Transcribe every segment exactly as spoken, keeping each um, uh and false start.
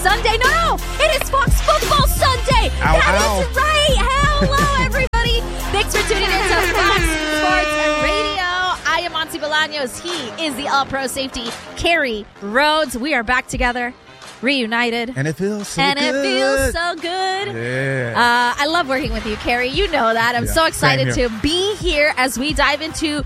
Sunday. No, no, it is Fox Football Sunday. Ow, that ow. is right. Hello, everybody. Thanks for tuning in to Fox Sports Radio. I am Monty Bolaños. He is the All-Pro safety, Kerry Rhodes. We are back together, reunited. And it feels so and good. And it feels so good. Yeah. Uh, I love working with you, Kerry. You know that. I'm Yeah, so excited same to here. be here as we dive into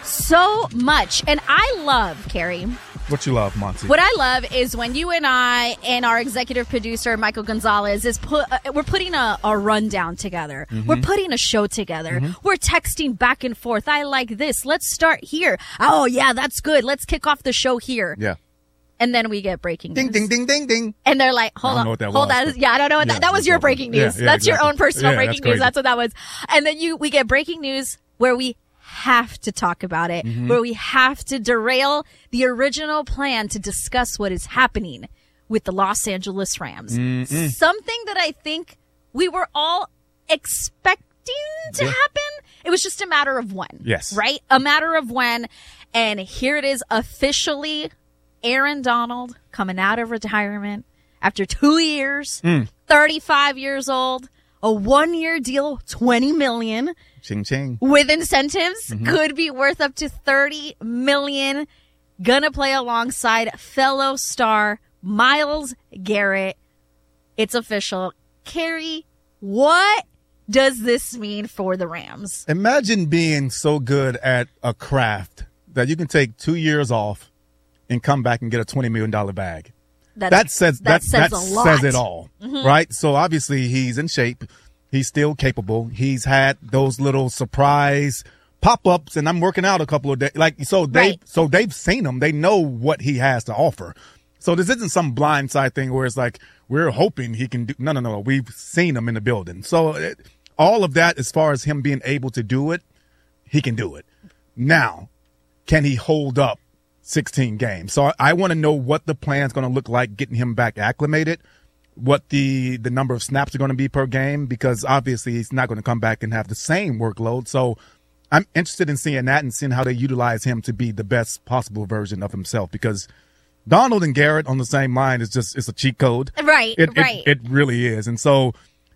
so much. And I love, Kerry, What you love, Monty? what I love is when you and I and our executive producer, Michael Gonzalez, is put, uh, we're putting a, a rundown together. Mm-hmm. We're putting a show together. Mm-hmm. We're texting back and forth. I like this. Let's start here. Oh, yeah, that's good. Let's kick off the show here. Yeah. And then we get breaking news. Ding, ding, ding, ding, ding. And they're like, hold I don't on, know what that hold was, on. Yeah, I don't know what yeah, that, that was that's your what- breaking yeah, news. yeah, that's exactly. your own personal Yeah, breaking that's news. crazy. That's what that was. And then you, we get breaking news where we have to talk about it, Mm-hmm. where we have to derail the original plan to discuss what is happening with the Los Angeles Rams. Mm-mm. Something that I think we were all expecting to Yeah. happen. It was just a matter of when. Yes. Right? A matter of when. And here it is officially. Aaron Donald coming out of retirement after two years, Mm. thirty-five years old, a one-year deal, twenty million dollars Ching, ching. with incentives, Mm-hmm. could be worth up to thirty million dollars. Gonna play alongside fellow star Myles Garrett. It's official. Kerry, what does this mean for the Rams? Imagine being so good at a craft that you can take two years off and come back and get a twenty million dollars bag. That's, That says that that, says that a lot. says it all, right? So obviously he's in shape. He's still capable. He's had those little surprise pop-ups, and I'm working out a couple of days. Like so, they Right. so they've seen him. They know what he has to offer. So this isn't some blindside thing where it's like we're hoping he can do. No, no, no. We've seen him in the building. So it, all of that, as far as him being able to do it, he can do it. Now, can he hold up sixteen games? So I, I want to know what the plan's going to look like getting him back acclimated, what the, the number of snaps are going to be per game, because obviously he's not going to come back and have the same workload. So I'm interested in seeing that and seeing how they utilize him to be the best possible version of himself, because Donald and Garrett on the same line is just, it's a cheat code. Right, It, right. It, it really is. And so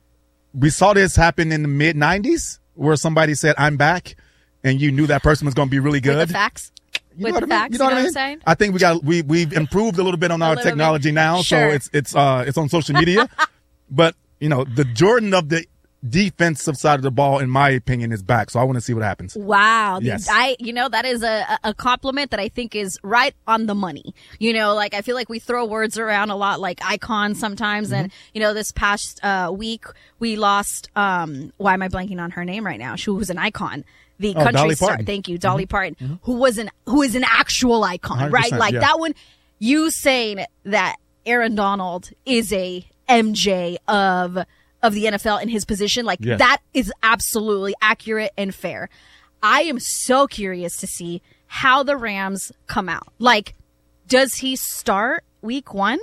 we saw this happen in the mid nineties where somebody said, I'm back, and you knew that person was going to be really good. With the facts? You With know the what I mean? facts, You know what I I'm mean? saying? I think we got we we've improved a little bit on our little bit. technology now, Sure. so it's it's uh it's on social media. But you know, the Jordan of the defensive side of the ball, in my opinion, is back. So I want to see what happens. Wow. The- Yes. I, you know, that is a, a compliment that I think is right on the money. You know, like I feel like we throw words around a lot like icon sometimes. And, Mm-hmm. you know, this past uh, week we lost, um, why am I blanking on her name right now? She was an icon. The Oh, country Dolly star. Parton. Thank you. Dolly Parton, who was an, who is an actual icon, one hundred right? percent, Like yeah. that one, you saying that Aaron Donald is a M J of, of the N F L in his position. Like Yes. that is absolutely accurate and fair. I am so curious to see how the Rams come out. Like, does he start week one?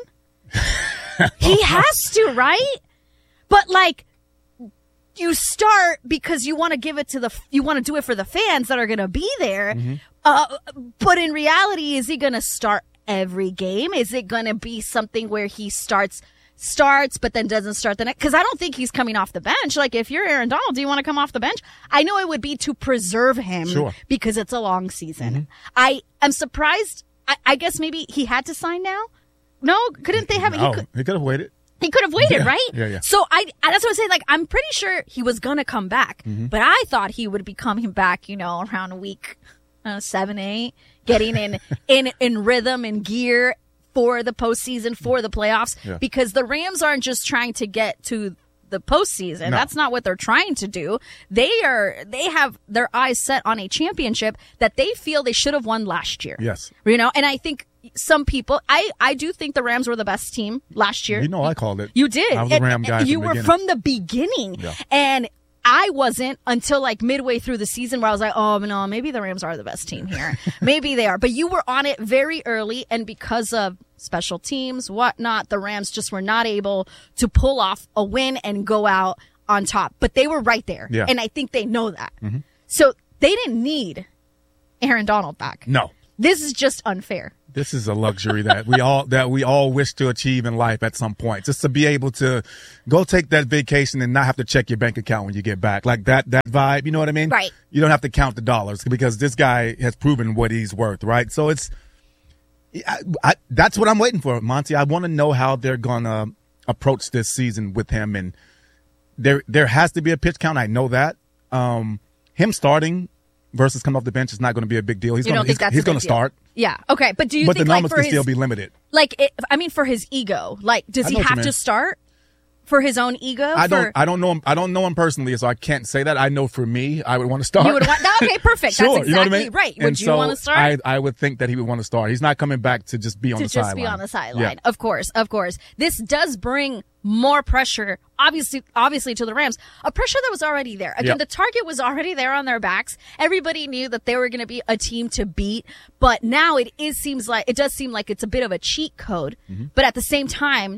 He has to, right? But like, you start because you want to give it to the, you want to do it for the fans that are going to be there. Mm-hmm. Uh, but in reality, is he going to start every game? Is it going to be something where he starts, starts, but then doesn't start the next? Because I don't think he's coming off the bench. Like, if you're Aaron Donald, do you want to come off the bench? I know it would be to preserve him Sure. because it's a long season. Mm-hmm. I am surprised. I, I guess maybe he had to sign now. No, couldn't they have? Oh, He could, he could have waited. he could have waited, Yeah, right? yeah, yeah. So I, I, that's what I'm saying. Like, I'm pretty sure he was gonna come back, Mm-hmm. but I thought he would be coming back, you know, around week uh, seven, eight, getting in, in, in rhythm and gear for the postseason, for the playoffs, Yeah. because the Rams aren't just trying to get to the postseason. No. That's not what they're trying to do. They are, they have their eyes set on a championship that they feel they should have won last year. Yes. You know, and I think some people, I, I do think the Rams were the best team last year. You know, I called it. You did. I was a And- Ram guy and from You the were beginning. from the beginning. Yeah. And I wasn't until like midway through the season where I was like, oh, no, maybe the Rams are the best team here. Maybe they are. But you were on it very early, and because of special teams, whatnot, the Rams just were not able to pull off a win and go out on top. But they were right there. Yeah. And I think they know that. So they didn't need Aaron Donald back. No. This is just unfair. This is a luxury that we all that we all wish to achieve in life at some point. Just to be able to go take that vacation and not have to check your bank account when you get back. Like that that vibe, you know what I mean? Right. You don't have to count the dollars because this guy has proven what he's worth, right? So it's I, I, that's what I'm waiting for, Monty. I want to know how they're gonna approach this season with him, and there there has to be a pitch count. I know that. Um, him starting versus coming off the bench is not going to be a big deal. He's You going don't think he's, that's he's a going big to deal? start. Yeah. Okay. But do you But think the like numbers for can his still be limited. like it, I mean for his ego, like does I he know what you have mean. to start for his own ego? I don't. For, I don't know him. I don't know him personally, so I can't say that. I know for me, I would want to start. you would want okay, perfect. Sure, That's exactly you know what I mean? right. Would And you so want to start? I, I would think that he would want to start. He's not coming back to just be on to the just sideline. be on the sideline. Yeah. Of course, of course. This does bring more pressure, obviously, obviously to the Rams. A pressure that was already there. Again, Yep. the target was already there on their backs. Everybody knew that they were going to be a team to beat. But now it is seems like it does seem like it's a bit of a cheat code. Mm-hmm. But at the same time,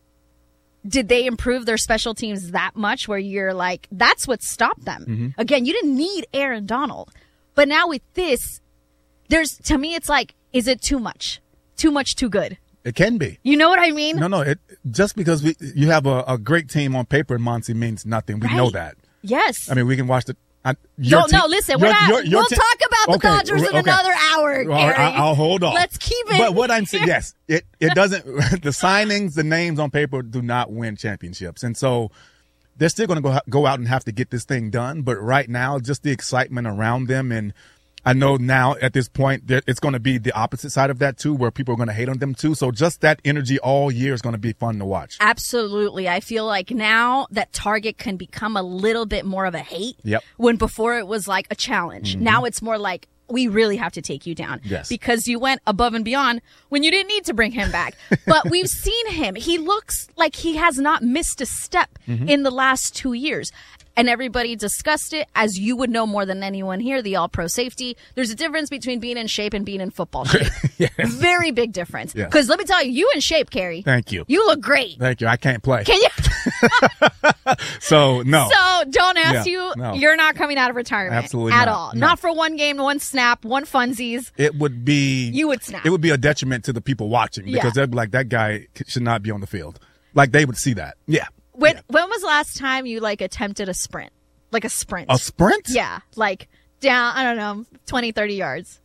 did they improve their special teams that much? Where you're like, that's what stopped them. Mm-hmm. Again, you didn't need Aaron Donald, but now with this, there's to me, it's like, is it too much? Too much, too good. It can be. You know what I mean? No, no. It just because we you have a, a great team on paper in Monty means nothing. We Right. know that. Yes. I mean, we can watch the. I, your No, team- no, listen, your- we're not, your- your we'll te- talk about the Okay, Dodgers in okay. another hour, Well, Gary. I, I'll hold on. Let's keep it. But what I'm saying, yes, it, it doesn't, the signings, the names on paper do not win championships. And so they're still going to go, go out and have to get this thing done. But right now, just the excitement around them. And I know now at this point, there- it's going to be the opposite side of that too, where people are going to hate on them too. So just that energy all year is going to be fun to watch. Absolutely. I feel like now that Target can become a little bit more of a hate. Yep. When before it was like a challenge. Now it's more like, we really have to take you down. Yes. Because you went above and beyond when you didn't need to bring him back. But we've seen him. He looks like he has not missed a step in the last two years. And everybody discussed it, as you would know more than anyone here, the all-pro safety. There's a difference between being in shape and being in football shape. Very big difference. Yes. Because let me tell you, you in shape, Carrie. Thank you. You look great. Thank you. I can't play. Can you? So, no. So don't ask Yeah, you. no. You're not coming out of retirement. Absolutely at not, all. no. Not for one game, one snap, one funsies. It would be. You would snap. It would be a detriment to the people watching because Yeah. they'd be like, that guy should not be on the field. Like they would see that. Yeah. When Yeah. when was the last time you like attempted a sprint? Like a sprint. A sprint? Yeah. Like down, I don't know, twenty, thirty yards.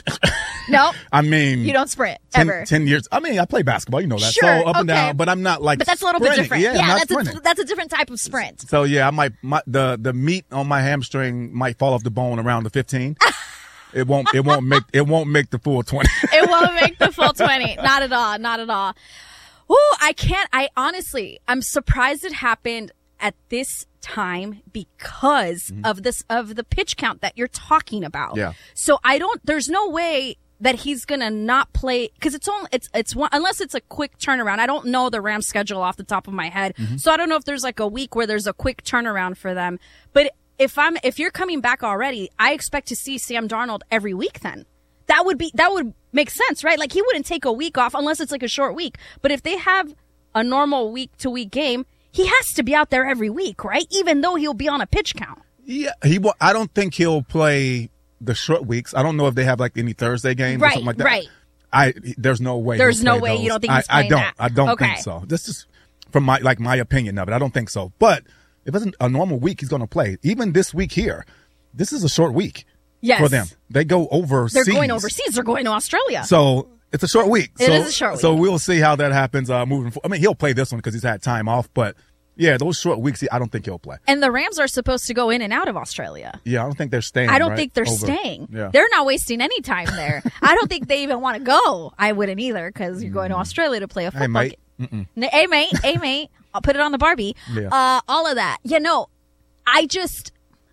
No, I mean, you don't sprint ten, ever. ten years. I mean, I play basketball. You know that. Sure, so up and okay. down, but I'm not like. But that's a little bit sprinting. different. Yeah, I'm Yeah, not that's sprinting. a, that's a different type of sprint. So yeah, I might my, the the meat on my hamstring might fall off the bone around the fifteen. It won't. It won't make. It won't make the full twenty. It won't make the full twenty. Not at all. Not at all. Ooh, I can't. I honestly, I'm surprised it happened at this time because of this, of the pitch count that you're talking about. Yeah. So I don't, there's no way that he's going to not play, cause it's only, it's, it's one, unless it's a quick turnaround. I don't know the Rams schedule off the top of my head. So I don't know if there's like a week where there's a quick turnaround for them. But if I'm, if you're coming back already, I expect to see Sam Darnold every week then. That would be, that would make sense, right? Like he wouldn't take a week off unless it's like a short week. But if they have a normal week to week game, he has to be out there every week, right? Even though he'll be on a pitch count. Yeah, he. will- I don't think he'll play the short weeks. I don't know if they have like any Thursday games or Right, something like that. right. I. There's no way. There's he'll no play way you those. don't think he's I, I playing don't. that. I don't Okay. think so. This is from my like my opinion of it. I don't think so. But if it's a normal week, he's going to play. Even this week here, this is a short week. Yes. For them, they go overseas. They're going overseas. They're going to Australia. So it's a short week. It so, is a short So week. we'll see how that happens uh, moving forward. I mean, he'll play this one because he's had time off. But yeah, those short weeks, I don't think he'll play. And the Rams are supposed to go in and out of Australia. Yeah, I don't think they're staying. I don't right? think they're Over- staying. Yeah. They're not wasting any time there. I don't think they even want to go. I wouldn't either because you're going to Australia to play a football mate. game. N- Hey, mate. Hey, mate. I'll put it on the Barbie. Yeah. Uh, all of that. You know, I just,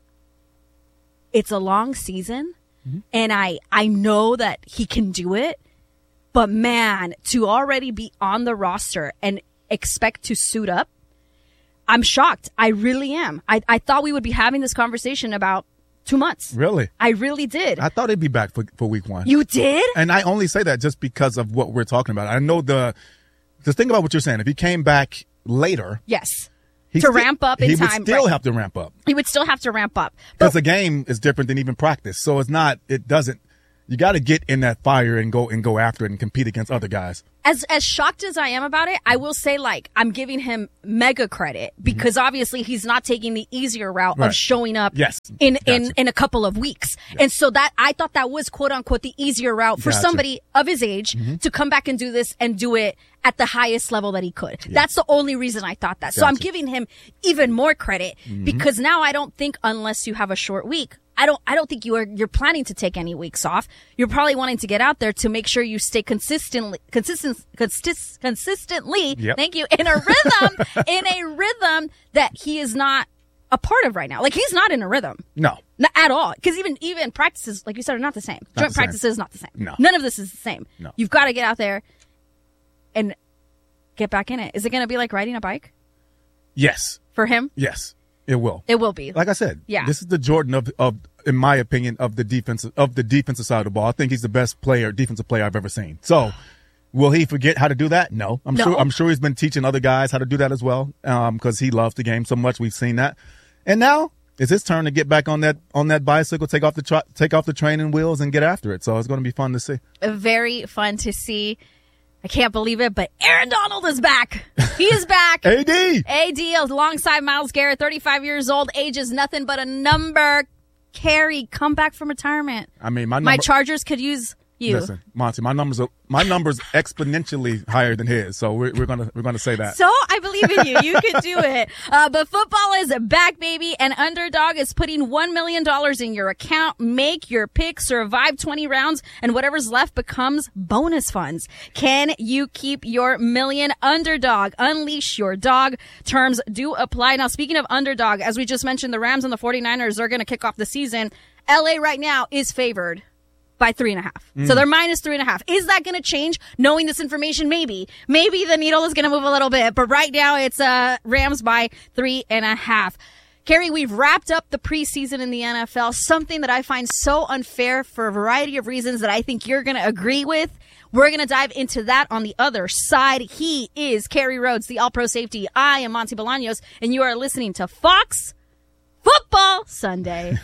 it's a long season Mm-hmm. and I, I know that he can do it, but man, to already be on the roster and expect to suit up, I'm shocked. I really am. I, I thought we would be having this conversation about two months. Really? I really did. I thought he'd be back for, for week one. You did? And I only say that just because of what we're talking about. I know the, just think about what you're saying. If he came back later, Yes. he To sti- ramp up in he time, would still right. have to ramp up He would still have to ramp up. because But the game is different than even practice. So it's not, it doesn't, you got to get in that fire and go and go after it and compete against other guys. As as shocked as I am about it, I will say, like, I'm giving him mega credit because mm-hmm. obviously he's not taking the easier route right. of showing up yes. in, gotcha. in, in a couple of weeks. Yes. And so that I thought that was, quote unquote, the easier route for gotcha. somebody of his age mm-hmm. to come back and do this and do it at the highest level that he could. Yeah. That's the only reason I thought that. Gotcha. So I'm giving him even more credit mm-hmm. because now I don't think, unless you have a short week, I don't, I don't think you are, you're planning to take any weeks off. You're probably wanting to get out there to make sure you stay consistently, consistent, consist, consistently, yep. thank you, in a rhythm, in a rhythm that he is not a part of right now. Like, he's not in a rhythm. No. Not at all. Cause even, even practices, like you said, are not the same. Not Joint the practices, same. not the same. No. None of this is the same. No. You've got to get out there and get back in it. Is it going to be like riding a bike? Yes. For him? Yes. It will. It will be. Like I said, yeah. This is the Jordan of, of, in my opinion, of the defensive of the defensive side of the ball. I think he's the best player, defensive player I've ever seen. So, will he forget how to do that? No. I'm no. sure. I'm sure he's been teaching other guys how to do that as well, um, because he loves the game so much. We've seen that, and now it's his turn to get back on that on that bicycle, take off the tra- take off the training wheels, and get after it. So it's going to be fun to see. Very fun to see. I can't believe it, but Aaron Donald is back. He is back. A D. A D alongside Myles Garrett, thirty-five years old, age is nothing but a number. Carry, come back from retirement. I mean, my number, my Chargers could use you. Listen, Monty, my numbers are my numbers exponentially higher than his, so we're, we're gonna we're gonna say that. So I believe in you. You can do it. Uh, but football is back, baby, and Underdog is putting one million dollars in your account. Make your pick, survive twenty rounds, and whatever's left becomes bonus funds. Can you keep your million? Underdog, unleash your dog. Terms do apply. Now, speaking of Underdog, as we just mentioned, the Rams and the 49ers are going to kick off the season. L A right now is favored by three and a half. Mm. So they're minus three and a half. Is that going to change knowing this information? Maybe. Maybe the needle is going to move a little bit. But right now it's uh, Rams by three and a half. Carrie, we've wrapped up the preseason in the N F L, something that I find so unfair for a variety of reasons that I think you're going to agree with. We're going to dive into that on the other side. He is Kerry Rhodes, the All-Pro Safety. I am Monty Bolaños, and you are listening to Fox Football Sunday.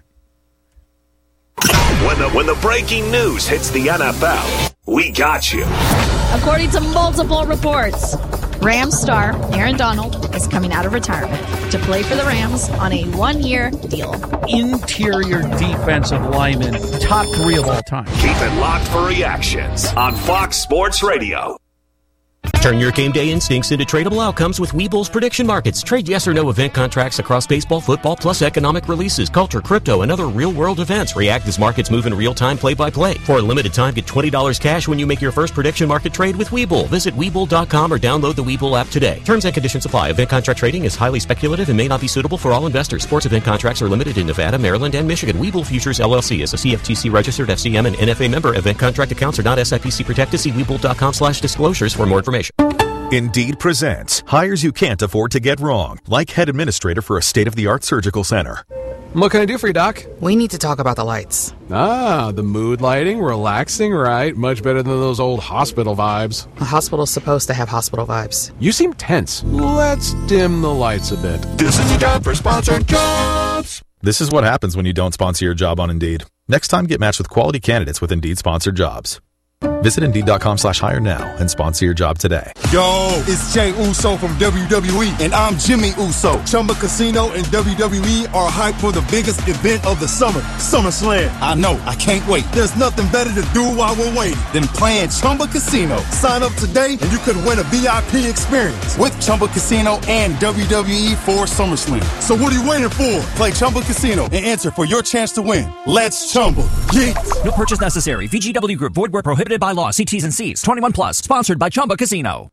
When the when the breaking news hits the N F L, we got you. According to multiple reports, Rams star Aaron Donald is coming out of retirement to play for the Rams on a one-year deal. Interior defensive lineman, top three of all time. Keep it locked for reactions on Fox Sports Radio. Turn your game day instincts into tradable outcomes with Webull's prediction markets. Trade yes or no event contracts across baseball, football, plus economic releases, culture, crypto, and other real-world events. React as markets move in real time, play-by-play. For a limited time, get twenty dollars cash when you make your first prediction market trade with Webull. Visit Webull dot com or download the Webull app today. Terms and conditions apply. Event contract trading is highly speculative and may not be suitable for all investors. Sports event contracts are limited in Nevada, Maryland, and Michigan. Webull Futures, L L C is a C F T C-registered F C M and N F A member. Event contract accounts are not S I P C protected. See Webull dot com slash disclosures for more information. Indeed presents hires you can't afford to get wrong, like head administrator for a state-of-the-art surgical center. What can I do for you, Doc? We need to talk about the lights. Ah, the mood lighting, relaxing, right? Much better than those old hospital vibes. A hospital's supposed to have hospital vibes. You seem tense. Let's dim the lights a bit. This is your time for sponsored jobs. This is what happens when you don't sponsor your job on Indeed. Next time, get matched with quality candidates with Indeed sponsored jobs. Visit Indeed dot com slash hire now and sponsor your job today. Yo, it's Jay Uso from W W E, and I'm Jimmy Uso. Chumba Casino and W W E are hyped for the biggest event of the summer, SummerSlam. I know, I can't wait. There's nothing better to do while we're waiting than playing Chumba Casino. Sign up today and you could win a V I P experience with Chumba Casino and W W E for SummerSlam. So what are you waiting for? Play Chumba Casino and enter for your chance to win. Let's Chumba. Yeah. No purchase necessary. V G W Group. Void where prohibited by law. See T's and C's. twenty-one plus. Sponsored by Chumba Casino.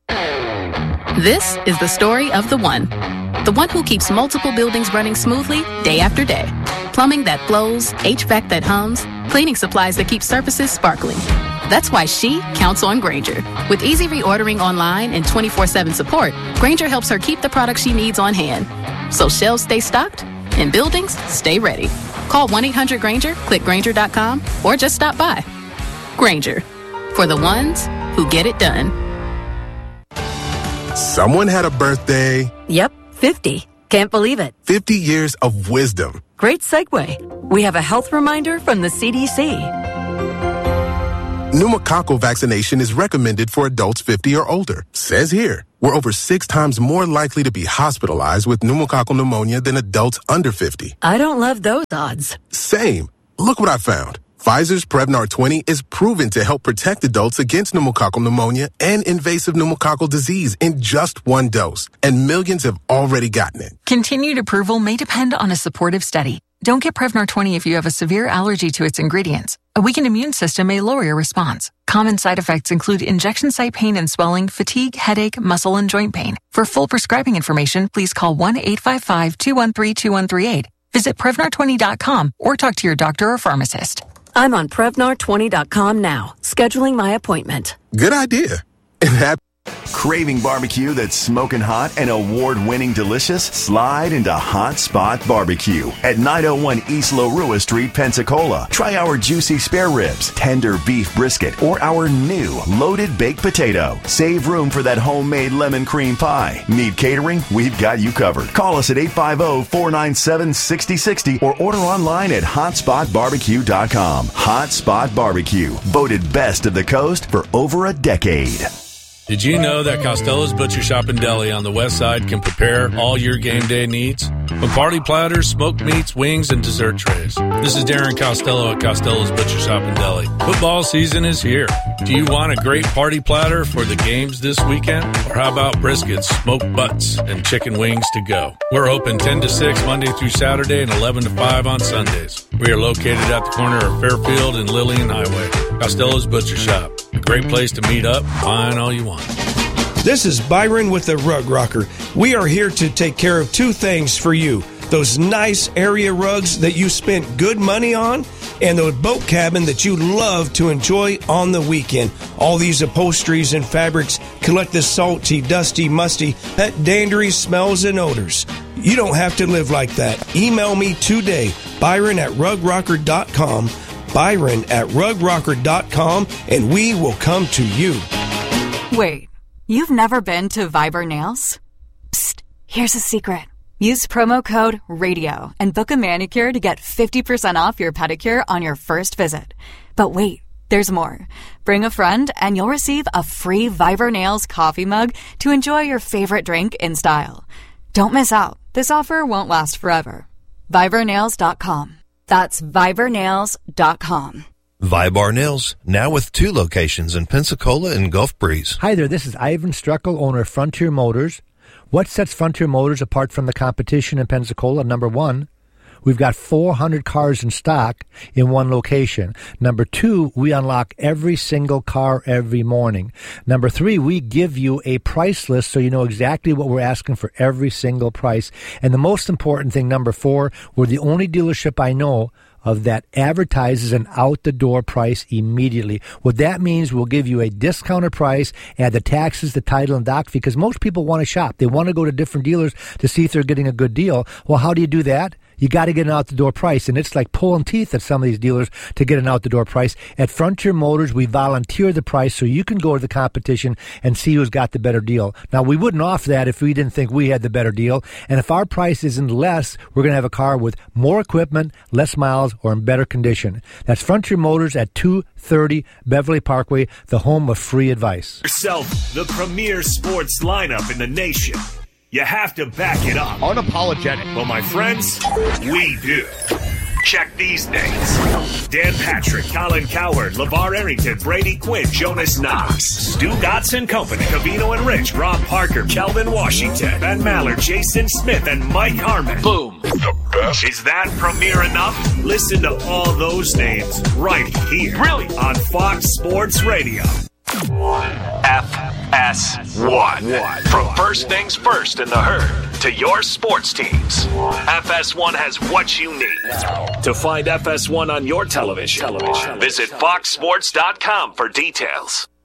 This is the story of the one. The one who keeps multiple buildings running smoothly day after day. Plumbing that flows, H V A C that hums, cleaning supplies that keep surfaces sparkling. That's why she counts on Grainger. With easy reordering online and twenty-four seven support, Grainger helps her keep the products she needs on hand. So shelves stay stocked and buildings stay ready. Call one eight hundred Grainger, click Grainger dot com, or just stop by. Grainger. For the ones who get it done. Someone had a birthday. Yep, fifty. Can't believe it. fifty years of wisdom. Great segue. We have a health reminder from the C D C. Pneumococcal vaccination is recommended for adults fifty or older. Says here, we're over six times more likely to be hospitalized with pneumococcal pneumonia than adults under fifty. I don't love those odds. Same. Look what I found. Pfizer's Prevnar twenty is proven to help protect adults against pneumococcal pneumonia and invasive pneumococcal disease in just one dose. And millions have already gotten it. Continued approval may depend on a supportive study. Don't get Prevnar twenty if you have a severe allergy to its ingredients. A weakened immune system may lower your response. Common side effects include injection site pain and swelling, fatigue, headache, muscle, and joint pain. For full prescribing information, please call one eight five five, two one three, two one three eight. Visit Prevnar twenty dot com or talk to your doctor or pharmacist. I'm on Prevnar twenty dot com now, scheduling my appointment. Good idea. And happy. Craving barbecue that's smoking hot and award-winning delicious? Slide into Hot Spot Barbecue at nine oh one East Larua Street, Pensacola. Try our juicy spare ribs, tender beef brisket, or our new loaded baked potato. Save room for that homemade lemon cream pie. Need catering? We've got you covered. Call us at eight five zero, four nine seven, six zero six zero or order online at hot spot barbecue dot com. Hot Spot Barbecue, voted best of the coast for over a decade. Did you know that Costello's Butcher Shop and Deli on the west side can prepare all your game day needs? From party platters, smoked meats, wings, and dessert trays. This is Darren Costello at Costello's Butcher Shop and Deli. Football season is here. Do you want a great party platter for the games this weekend? Or how about briskets, smoked butts, and chicken wings to go? We're open ten to six Monday through Saturday and eleven to five on Sundays. We are located at the corner of Fairfield and Lillian Highway. Costello's Butcher Shop. A great place to meet up, find all you want. This is Byron with the Rug Rocker. We are here to take care of two things for you. Those nice area rugs that you spent good money on, and the boat cabin that you love to enjoy on the weekend. All these upholsteries and fabrics collect the salty, dusty, musty, pet dandery smells and odors. You don't have to live like that. Email me today, Byron at rug rocker dot com, Byron at rug rocker dot com, and we will come to you. Wait, you've never been to Viber Nails? Psst, here's a secret. Use promo code RADIO and book a manicure to get fifty percent off your pedicure on your first visit. But wait, there's more. Bring a friend and you'll receive a free Viber Nails coffee mug to enjoy your favorite drink in style. Don't miss out. This offer won't last forever. Viber Nails dot com. That's Viber Nails dot com. Vibar Nails, now with two locations in Pensacola and Gulf Breeze. Hi there, this is Ivan Struckel, owner of Frontier Motors. What sets Frontier Motors apart from the competition in Pensacola? Number one, we've got four hundred cars in stock in one location. Number two, we unlock every single car every morning. Number three, we give you a price list so you know exactly what we're asking for every single price. And the most important thing, number four, we're the only dealership I know of that advertises an out-the-door price immediately. What that means, we'll give you a discounted price, add the taxes, the title, and doc, because most people want to shop. They want to go to different dealers to see if they're getting a good deal. Well, how do you do that? You got to get an out-the-door price, and it's like pulling teeth at some of these dealers to get an out-the-door price. At Frontier Motors, we volunteer the price so you can go to the competition and see who's got the better deal. Now, we wouldn't offer that if we didn't think we had the better deal, and if our price isn't less, we're going to have a car with more equipment, less miles, or in better condition. That's Frontier Motors at two thirty Beverly Parkway, the home of free advice. Yourself, the premier sports lineup in the nation. You have to back it up. Unapologetic. Well, my friends, we do. Check these names. Dan Patrick, Colin Cowherd, LeVar Arrington, Brady Quinn, Jonas Knox, Stu Dotson Company, Cavino and Rich, Rob Parker, Kelvin Washington, Ben Maller, Jason Smith, and Mike Harmon. Boom. The best. Is that premier enough? Listen to all those names right here. Really? On Fox Sports Radio. F S one. From first things first in the herd to your sports teams, F S one has what you need. To find F S one on your television, television. Visit fox sports dot com for details.